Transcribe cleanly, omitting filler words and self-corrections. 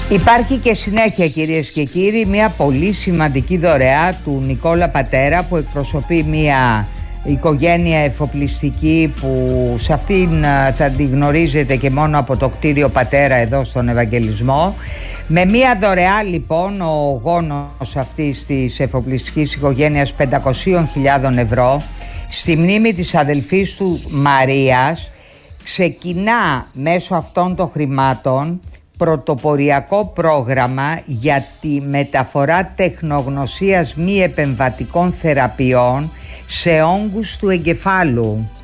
Υπάρχει και συνέχεια, κυρίες και κύριοι, μια πολύ σημαντική δωρεά του Νικόλα Πατέρα, που εκπροσωπεί μια οικογένεια εφοπλιστική που σε αυτήν θα τη γνωρίζετε και μόνο από το κτίριο Πατέρα εδώ στον Ευαγγελισμό. Με μια δωρεά λοιπόν ο γόνος αυτής της εφοπλιστικής οικογένειας 500.000 ευρώ στη μνήμη της αδελφής του Μαρίας, ξεκινά μέσω αυτών των χρημάτων πρωτοποριακό πρόγραμμα για τη μεταφορά τεχνογνωσίας μη επεμβατικών θεραπείων σε όγκους του εγκεφάλου.